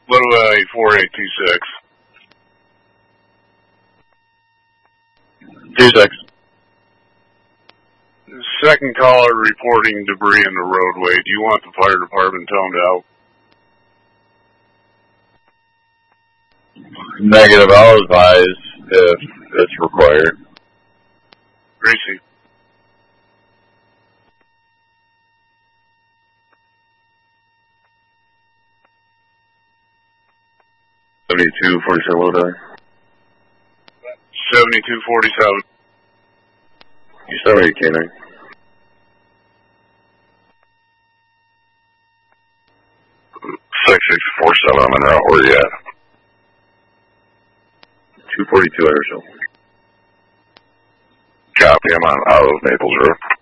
Little Valley 4826. 26. Second caller reporting debris in the roadway. Do you want the fire department toned out? Negative, I'll advise if it's required. Gracie. $72.47 low. 7247. You 78 K9. 6647, I'm en route. Where you at? 242 Irish Hill. Copy, I'm on out of Naples Road.